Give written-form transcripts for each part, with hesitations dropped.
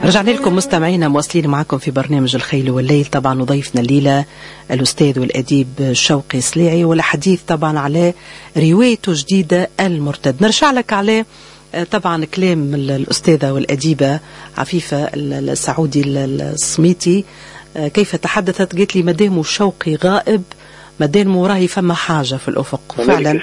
رجعنا لكم مستمعينا، مواصلين معكم في برنامج الخيل والليل. طبعا وضيفنا الليلة الأستاذ والأديب شوقي صليعي، والحديث طبعا على روايته جديدة المرتد. نرجع لك على طبعا كلام الأستاذة والأديبة عفيفة السعودي الصميتي، كيف تحدثت؟ قالت لي مدام شوقي غائب مدام وراهي فما حاجة في الأفق. فعلا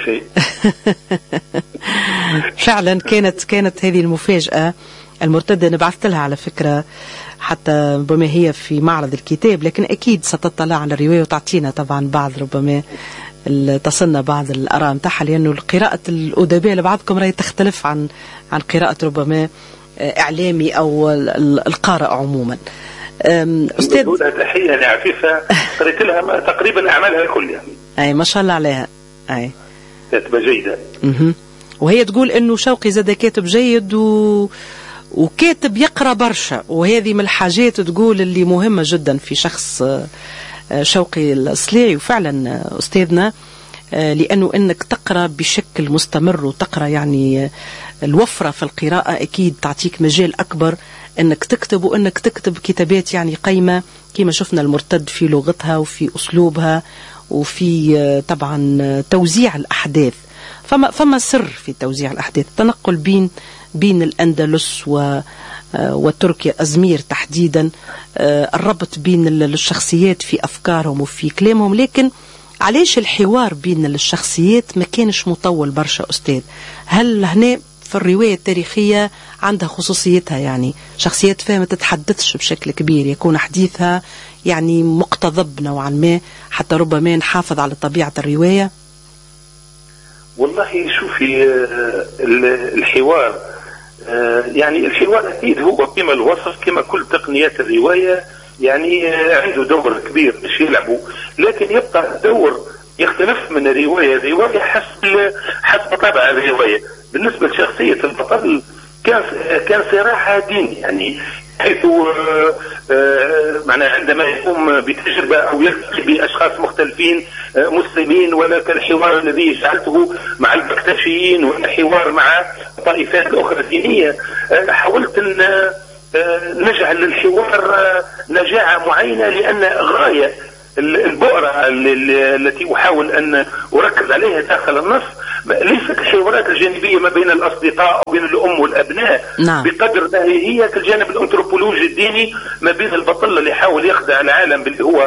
فعلا كانت هذه المفاجأة المرتدة. أنا بعثت لها على فكرة حتى ربما هي في معرض الكتاب، لكن أكيد ستطلع على الرواية وتعطينا طبعا بعض ربما تصلنا بعض الآراء متاعها، لأنه القراءة الأدباء لبعضكم راهي تختلف عن قراءة ربما إعلامي أو القارئ عموما. أستاذ تحية لعفيفة، قريت لها تقريبا أعمالها كلها. أي ما شاء الله عليها. أي كاتبة جيدة. وهي تقول إنه شوقي زاد كاتب جيد وكاتب يقرأ برشا، وهذه من الحاجات تقول اللي مهمة جدا في شخص شوقي الصليعي. وفعلا أستاذنا لأنه أنك تقرأ بشكل مستمر وتقرأ يعني الوفرة في القراءة أكيد تعطيك مجال أكبر أنك تكتب، وأنك تكتب كتابات يعني قيمة كما شفنا المرتد في لغتها وفي أسلوبها وفي طبعا توزيع الأحداث. فما سر في توزيع الأحداث، التنقل بين الأندلس وتركيا، أزمير تحديدا، الربط بين الشخصيات في أفكارهم وفي كلامهم. لكن علاش الحوار بين الشخصيات ما كانش مطول برشا أستاذ؟ هل هنا في الرواية التاريخية عندها خصوصيتها، يعني شخصيات فيها ما تتحدثش بشكل كبير، يكون حديثها يعني مقتضب نوعا ما حتى ربما نحافظ على طبيعة الرواية؟ والله شوفي، الحوار يعني الحوار أكيد هو كما الوصف كما كل تقنيات الرواية يعني عنده دور كبير باش يلعبوا، لكن يبقى دور يختلف من الرواية حسب طبع الرواية. بالنسبة لشخصية البطل كان صراحة ديني، يعني حيث معناه عندما يقوم بتجربة أو يلتقي بأشخاص مختلفين مسلمين، ولا كالحوار الذي جعلته مع البكتشيين ولا حوار مع طائفات أخرى دينية، حاولت أن نجعل الحوار نجاعة معينة، لأن غاية البؤرة التي أحاول أن أركز عليها داخل النص ليست الحوارات الجانبية ما بين الأصدقاء أو بين الأم والأبناء. نعم. بقدر ما هي كالجانب الأنثروبولوجي الديني ما بين البطل اللي يحاول يخدع العالم باللي هو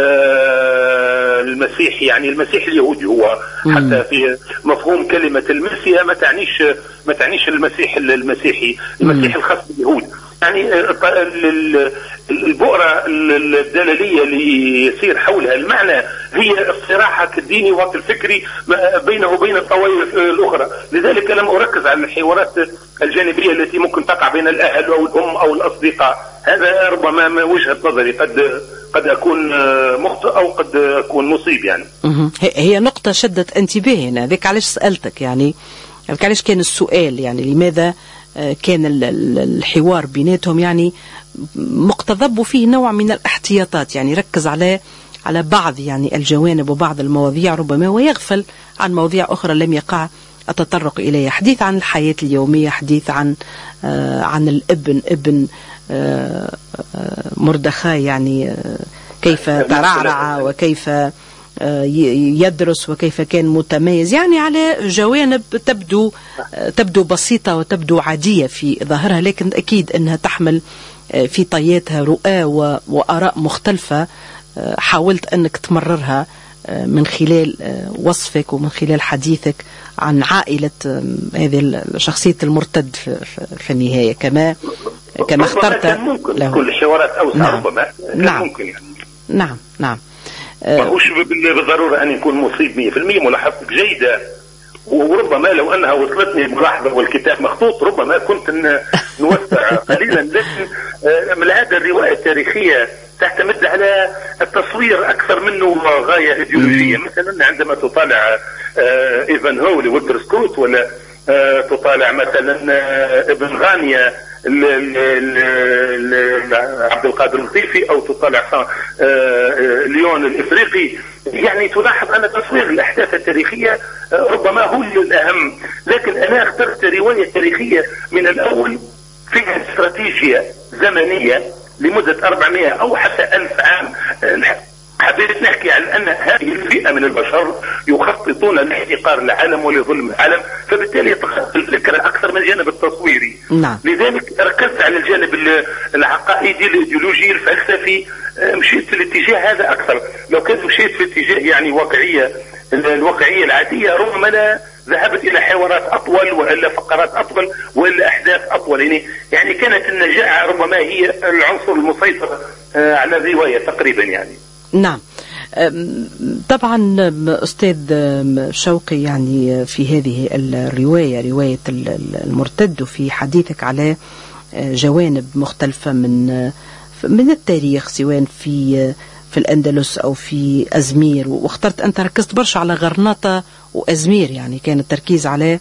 المسيح، يعني المسيح اليهودي هو حتى في مفهوم كلمة المسيح ما تعنيش المسيح المسيحي، المسيح الخاص باليهود. يعني البؤرة الدلالية اللي يصير حولها المعنى هي الصراع الديني والفكري بينه وبين الطوائف الأخرى. لذلك لم أركز على الحوارات الجانبية التي ممكن تقع بين الأهل أو الأم أو الأصدقاء. هذا ربما وجهة نظري، قد أكون مخطئ أو قد أكون مصيب يعني. هي نقطة شدت انتباهي هنا، ذيك علاش سألتك، يعني علاش كان السؤال يعني لماذا كان الحوار بيناتهم يعني مقتضب وفيه نوع من الاحتياطات، يعني ركز على بعض يعني الجوانب وبعض المواضيع ربما ويغفل عن مواضيع أخرى لم يقع التطرق إليها. حديث عن الحياة اليومية، حديث عن ابن مردخاي، يعني كيف ترعرع وكيف يدرس وكيف كان متميز، يعني على جوانب تبدو بسيطة وتبدو عادية في ظاهرها، لكن أكيد أنها تحمل في طياتها رؤى وآراء مختلفة حاولت أنك تمررها من خلال وصفك ومن خلال حديثك عن عائلة هذه شخصية المرتد في النهاية كما اخترت له. كل حوارات أوسع. نعم. ربما نعم. ممكن يعني. نعم ماهوش بالضرورة أن يكون مصيب 100%. ملاحظتك جيدة، وربما لو أنها وصلتني الملاحظة والكتاب مخطوط ربما كنت نوسع قليلا، لكن من هذا الرواية التاريخية تعتمد على التصوير أكثر منه غاية إيديولوجية. مثلا عندما تطالع إيفان هولي والتر سكوت، ولا تطالع مثلا ابن غانيا عبد القادر اللطيفي، أو تطالع ليون الإفريقي، يعني تلاحظ أن تصوير الأحداث التاريخية ربما هو الأهم. لكن أنا اخترت رواية تاريخية من الأول فيها استراتيجية زمنية لمدة 400 أو حتى 1000 عام. حبيت نحكي عن أن هذه الفئة من البشر يخططون لاحتقار العالم ولظلم العالم، فبالتالي يتخطى الفكرة أكثر من الجانب التصويري. نعم. لذلك ركزت على الجانب العقائدي الإيديولوجي الفلسفي، مشيت في الاتجاه هذا أكثر. لو كنت مشيت في اتجاه يعني الواقعية العادية ربما لا ذهبت إلى حوارات أطول وإلا فقرات أطول وإلا أحداث أطول. يعني كانت النجاعة ربما هي العنصر المسيطر على الرواية تقريبا يعني. نعم. طبعا أستاذ شوقي، يعني في هذه الرواية، رواية المرتد، في حديثك على جوانب مختلفة من التاريخ، سواء في الأندلس أو في أزمير، واخترت أنت ركزت برشا على غرناطة وأزمير، يعني كان التركيز على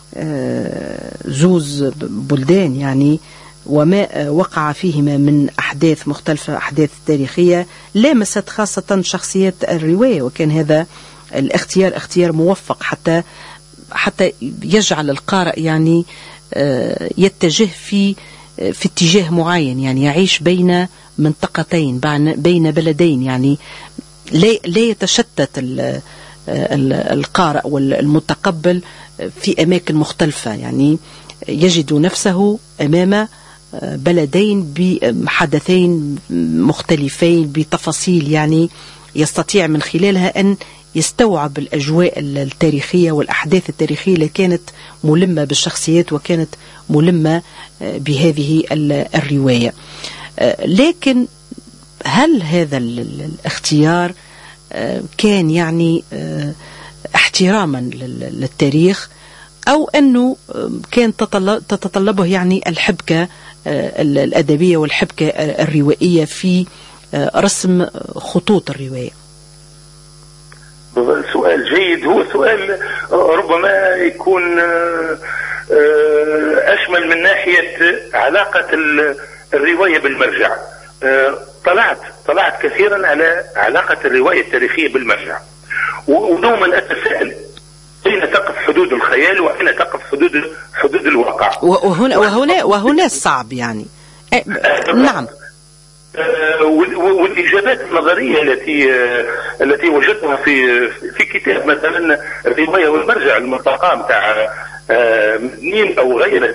زوز بلدان يعني، وما وقع فيهما من أحداث مختلفة، أحداث تاريخية لامست خاصة شخصيات الرواية، وكان هذا الاختيار اختيار موفق حتى يجعل القارئ يعني يتجه في اتجاه معين، يعني يعيش بين منطقتين، بين بلدين، يعني لا يتشتت القارئ والمتقبل في أماكن مختلفة، يعني يجد نفسه أمام بلدين بحدثين مختلفين بتفاصيل، يعني يستطيع من خلالها أن يستوعب الأجواء التاريخية والأحداث التاريخية اللي كانت ملمة بالشخصيات وكانت ملمة بهذه الرواية. لكن هل هذا الاختيار كان يعني احتراما للتاريخ، أو أنه كان تتطلبه يعني الحبكة الأدبية والحبكة الروائية في رسم خطوط الرواية؟ سؤال جيد، هو سؤال ربما يكون أشمل من ناحية علاقة الرواية بالمرجع. طلعت كثيرا على علاقة الرواية التاريخية بالمرجع، ودوما أتساءل أين تقف حدود الخيال وأين تقف حدود الواقع. وهنا الصعب يعني. نعم. والإجابات النظرية التي وجدتها في كتاب مثلا الرواية والمرجع الملتقى متاع نيل أو غيره